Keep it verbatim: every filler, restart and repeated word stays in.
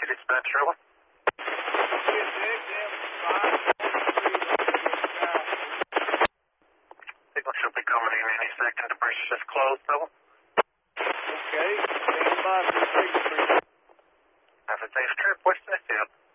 Dispatch over. Signal should be coming in any second. The bridge is just closed, though. Okay, stand by for the signal. Have a safe trip. What's this here?